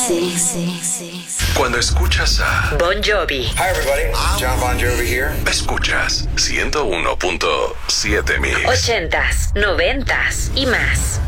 Cuando escuchas a Bon Jovi. Hi everybody, John Bon Jovi here. escuchas 101.7 Mix. 80s, 90s y más.